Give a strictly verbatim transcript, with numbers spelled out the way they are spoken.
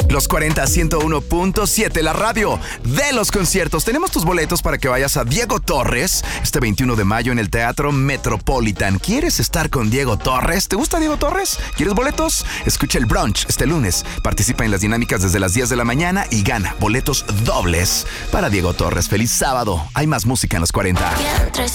Los cuarenta, ciento uno punto siete, la radio de los conciertos. Tenemos tus boletos para que vayas a Diego Torres este veintiuno de mayo en el Teatro Metropolitan. ¿Quieres estar con Diego Torres? ¿Te gusta Diego Torres? ¿Quieres boletos? Escucha el brunch este lunes. Participa en las dinámicas desde las diez de la mañana y gana boletos dobles para Diego Torres. ¡Feliz sábado! Hay más música en los cuarenta.